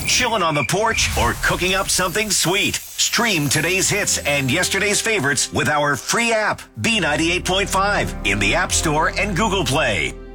chilling on the porch, or cooking up something sweet. Stream today's hits and yesterday's favorites with our free app, B98.5, in the App Store and Google Play.